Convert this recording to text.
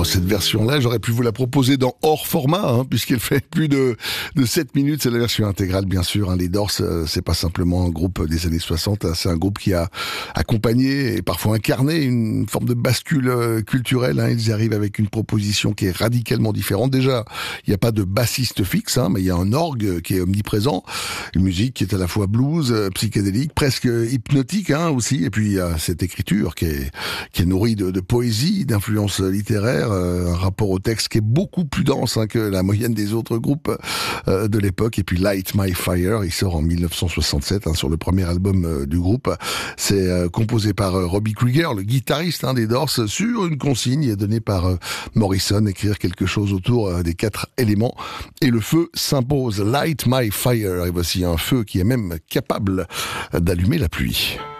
cette version-là, j'aurais pu vous la proposer dans hors format, puisqu'elle fait plus de 7 minutes. C'est la version intégrale, bien sûr. Les Doors, c'est pas simplement un groupe des années 60, c'est un groupe qui a accompagné et parfois incarné une forme de bascule culturelle. Ils y arrivent avec une proposition qui est radicalement différente. Déjà, il n'y a pas de bassiste fixe, mais il y a un orgue qui est omniprésent, une musique qui est à la fois blues, psychédélique, presque hypnotique aussi. Et puis il y a cette écriture qui est nourrie de poésie, d'influence littéraire, un rapport au texte qui est beaucoup plus dense que la moyenne des autres groupes de l'époque. Et puis Light My Fire, il sort en 1967 sur le premier album du groupe. C'est composé par Robbie Krieger, le guitariste des Doors, sur une consigne donnée par Morrison, écrire quelque chose autour des 4 éléments. Et le feu s'impose. Light My Fire. Et voici un feu qui est même capable d'allumer la pluie.